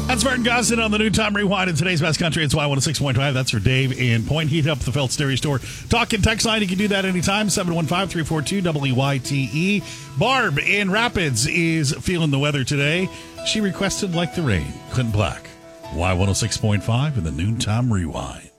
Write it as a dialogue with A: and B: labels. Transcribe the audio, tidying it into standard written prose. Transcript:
A: That's Martin Gosden on the New Time Rewind in today's Best Country. It's Y106.5. That's for Dave in Point. Heat up the Felt Stereo Store. Talk and text line. You can do that anytime. 715-342-WYTE. Barb in Rapids is feeling the weather today. She requested Like the Rain. Clint Black. Y106.5 in the Noontime Rewind.